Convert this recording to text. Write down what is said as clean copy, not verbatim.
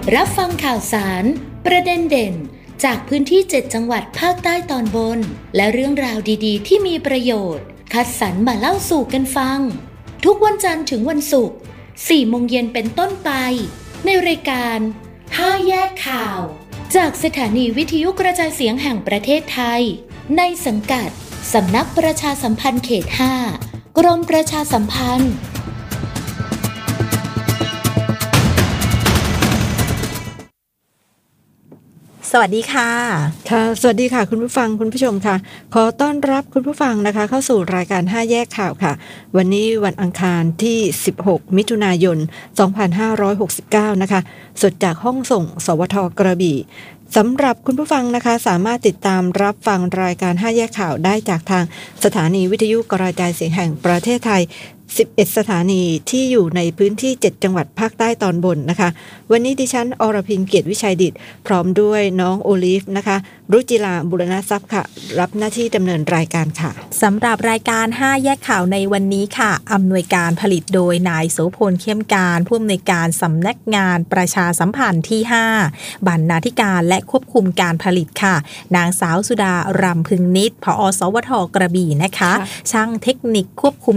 รับฟังข่าวสารประเด็นเด่นจากพื้นที่7จังหวัดภาคใต้ตอนบนและเรื่องราวดีๆที่มีประโยชน์คัดสรรมาเล่าสู่กันฟังทุกวันจันทร์ถึงวันศุกร์ 4 โมงเย็นเป็นต้นไปในรายการ5แยกข่าวจากสถานีวิทยุกระจายเสียงแห่งประเทศไทยในสังกัดสำนักประชาสัมพันธ์เขต 5 กรมประชาสัมพันธ์สวัสดีค่ะสวัสดีค่ะคุณผู้ฟังคุณผู้ชมค่ะขอต้อนรับคุณผู้ฟังนะคะเข้าสู่รายการ5แยกข่าวค่ะวันนี้วันอังคารที่16มิถุนายน2569นะคะสดจากห้องส่งสวทกระบี่สำหรับคุณผู้ฟังนะคะสามารถติดตามรับฟังรายการ5แยกข่าวได้จากทางสถานีวิทยุกระจายเสียงแห่งประเทศไทย11สถานีที่อยู่ในพื้นที่7จังหวัดภาคใต้ตอนบนนะคะวันนี้ดิฉันอรพินเกียรติวิชัยดิษฐ์พร้อมด้วยน้องโอลิฟนะคะรุจิราบุรณทรัพย์ค่ะรับหน้าที่ดำเนินรายการค่ะสำหรับรายการ5แยกข่าวในวันนี้ค่ะอำนวยการผลิตโดยนายโสพลเข้มการผู้อำนวยการสำนักงานประชาสัมพันธ์ที่5บรรณาธิการและควบคุมการผลิตค่ะนางสาวสุดารำพึงนิตผอ.สวทกระบี่นะคะช่างเทคนิคควบคุม